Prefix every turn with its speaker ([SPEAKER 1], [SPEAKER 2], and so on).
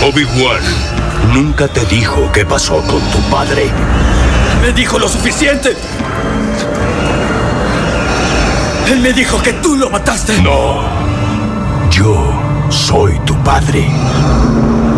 [SPEAKER 1] Obi-Wan nunca te dijo qué pasó con tu padre.
[SPEAKER 2] Me dijo lo suficiente. Él me dijo que tú lo mataste.
[SPEAKER 1] No. Yo soy tu padre.